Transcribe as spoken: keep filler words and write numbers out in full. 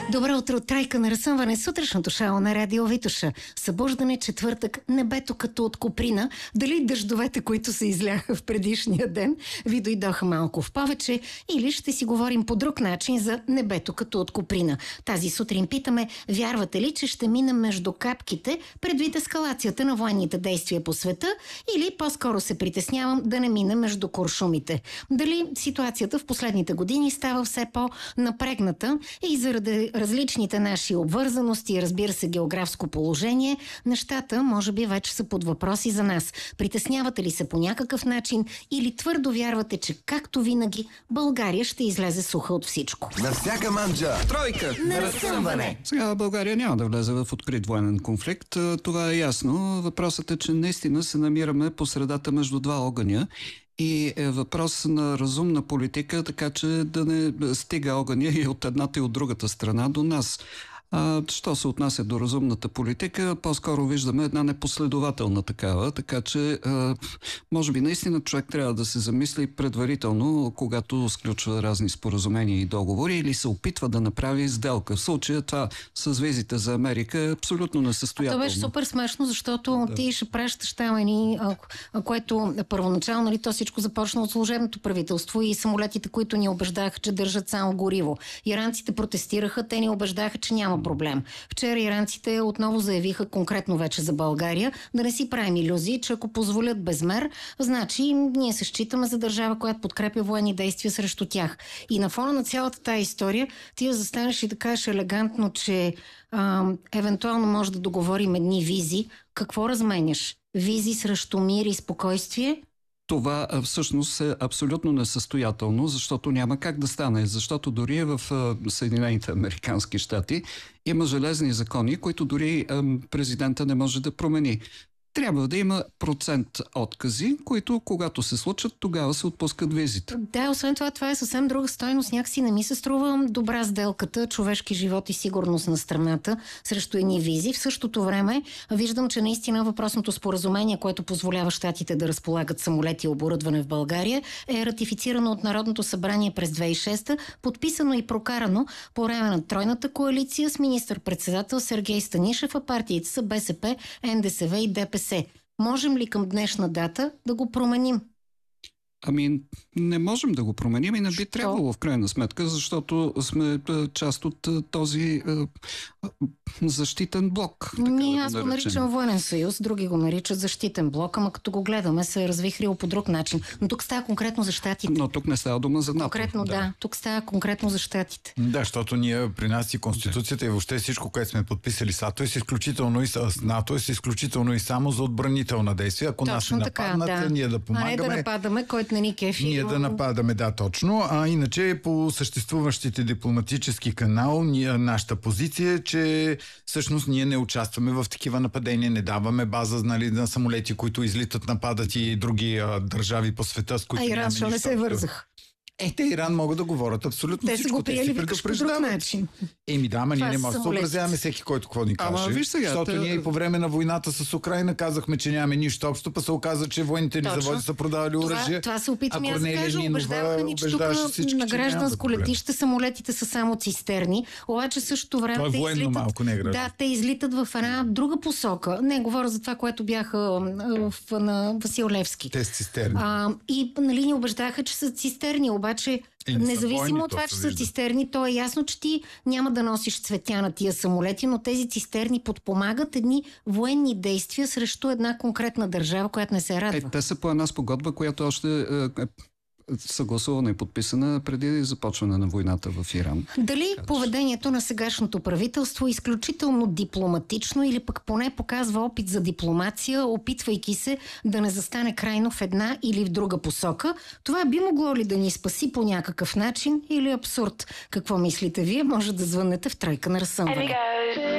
Добро утро, трайка на разсъмване, сутрешното шоу на Радио Витоша. Събуждане четвъртък, небето като от коприна. Дали дъждовете, които се изляха в предишния ден, ви дойдоха малко в повече, или ще си говорим по друг начин за небето като от коприна. Тази сутрин питаме, вярвате ли, че ще минем между капките предвид ескалацията на военните действия по света, или по-скоро се притеснявам да не минем между куршумите? Дали ситуацията в последните години става все по-напрегната и заради различните наши обвързаности и, разбира се, географско положение, нещата може би вече са под въпроси за нас. Притеснявате ли се по някакъв начин или твърдо вярвате, че както винаги България ще излезе суха от всичко? На всяка манджа тройка на разсъмване. Сега България няма да влезе в открит военен конфликт. Това е ясно. Въпросът е, че наистина се намираме по средата между два огъня. И е въпрос на разумна политика, така че да не стига огъня и от едната и от другата страна до нас. А, що се отнася до разумната политика, по-скоро виждаме една непоследователна такава, така че а, може би наистина човек трябва да се замисли предварително, когато сключва разни споразумения и договори, или се опитва да направи сделка. В случая това с визите за Америка е абсолютно несъстоятелно. Това беше супер смешно, защото да. ти ще пращаш там едни, което първоначално, нали, то всичко започна от служебното правителство и самолетите, които ни убеждаха, че държат само гориво. Иранците протестираха, те ни убеждаха, че няма проблем. Вчера иранците отново заявиха конкретно вече за България да не си правим илюзии, че ако позволят безмер, значи ние се считаме за държава, която подкрепя военни действия срещу тях. И на фона на цялата тая история ти я застанеш и да кажеш елегантно, че а, евентуално може да договорим едни визи. Какво разменяш? Визи срещу мир и спокойствие? Това всъщност е абсолютно несъстоятелно, защото няма как да стане. Защото дори в Съединените американски щати има железни закони, които дори президента не може да промени. Трябва да има процент откази, които когато се случат, тогава се отпускат визите. Да, освен това, това е съвсем друга стойност. Някакси не ми се струва добра сделката, човешки живот и сигурност на страната срещу едни визи. В същото време виждам, че наистина въпросното споразумение, което позволява щатите да разполагат самолети и оборудване в България, е ратифицирано от Народното събрание през две хиляди и шеста, подписано и прокарано по време на тройната коалиция с министър-председател Сергей Станишев, а партиите са БСП, Н Д С В и Д П С. Можем ли към днешна дата да го променим? Ами, не можем да го променим и не би трябвало в крайна сметка, защото сме част от този е, защитен блок. Ми, да аз го го наричам военен съюз, други го наричат защитен блок, ама като го гледаме се е развихрил по друг начин. Но тук става конкретно за щатите. Но тук не става дума за НАТО. Конкретно, да. да. Тук става конкретно за щатите. Да, защото ние при нас и Конституцията и въобще всичко, което сме подписали с НАТО, е изключително и с НАТО, е изключително и само за отбранителна действия. Ако нас не нападнат, да. ние да помагаме. А не да нападаме, който не ни кефи. Ние да нападаме, да, точно. А иначе по съществуващите дипломатически канал, ние, нашата позиция е, че всъщност ние не участваме в такива нападения, не даваме база, нали, на самолети, които излитат, нападат и други а, държави по света, с които а Иран, защо не се вързах? Е, те Иран могат да говорят абсолютно те всичко. Те са го приели, викаш по друг начин. Еми да, ама ние не можем да съобразяваме всеки, който какво ни каже. Ама, виж сега, защото те... ние и по време на войната с Украина казахме, че нямаме нищо общо, па се оказа, че военните ни заводи са продавали оръжие. Това, това се опитваме аз да кажа. Убеждаваха ни, че тук на гражданско летище самолетите са само цистерни. Обаче същото време това е те военно излитат, малко, не е граждан. Да, те излитат в една друга посока. Не, говоря за това, което бяха в, на Васил Левски. Те са цистерни. А, и нали ни убеждаха, че са цистерни, обаче независимо от това, че са цистерни, то е ясно, че ти няма да носиш цветя на тия самолети, но тези цистерни подпомагат едни военни действия срещу една конкретна държава, която не се радва. Е, те са по една спогодба, която още е съгласувана и подписана преди започване на войната в Иран. Дали поведението на сегашното правителство е изключително дипломатично или пък поне показва опит за дипломация, опитвайки се да не застане крайно в една или в друга посока? Това би могло ли да ни спаси по някакъв начин или абсурд? Какво мислите вие? Може да звъннете в тройка на разсъмване.